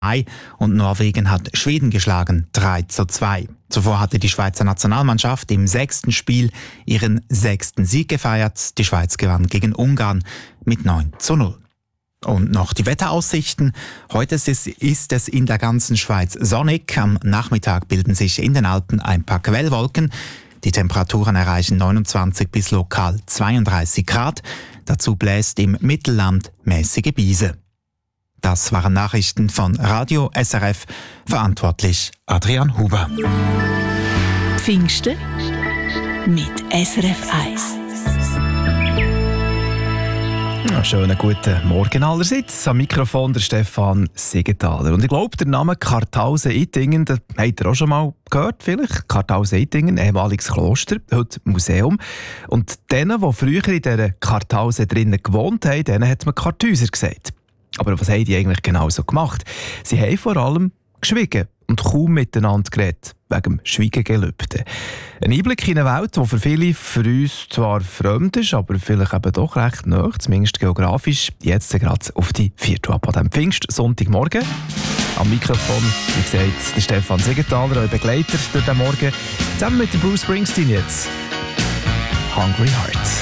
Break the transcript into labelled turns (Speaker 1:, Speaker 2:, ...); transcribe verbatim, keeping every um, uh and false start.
Speaker 1: und Norwegen hat Schweden geschlagen, drei zu zwei. Zuvor hatte die Schweizer Nationalmannschaft im sechsten Spiel ihren sechsten Sieg gefeiert. Die Schweiz gewann gegen Ungarn mit neun zu null. Und noch die Wetteraussichten. Heute ist es, ist es in der ganzen Schweiz sonnig. Am Nachmittag bilden sich in den Alpen ein paar Quellwolken. Die Temperaturen erreichen neunundzwanzig bis lokal zweiunddreißig Grad. Dazu bläst im Mittelland mäßige Biese. Das waren Nachrichten von Radio S R F. Verantwortlich Adrian Huber.
Speaker 2: Pfingsten mit S R F eins.
Speaker 3: Ja, schönen guten Morgen allerseits. Am Mikrofon der Stefan Siegenthaler. Und ich glaube, der Name Karthausen-Ittigen, den habt ihr auch schon mal gehört, vielleicht. Karthausen-Ittigen, ehemaliges Kloster, heute Museum. Und denen, die früher in dieser Karthausen drinnen gewohnt haben, denen hat man Karthäuser gesagt. Aber was haben die eigentlich genau so gemacht? Sie haben vor allem geschwiegen und kaum miteinander geredet, wegen dem Schweigegelübde. Ein Einblick in eine Welt, die für viele für uns zwar fremd ist, aber vielleicht eben doch recht nahe, zumindest geografisch. Jetzt gerade auf die vierte ab an diesem Pfingstsonntagmorgen. Am Mikrofon, wie gesagt, der Stefan Siegenthaler, euer Begleiter durch den Morgen. Zusammen mit dem Bruce Springsteen jetzt. Hungry Hearts.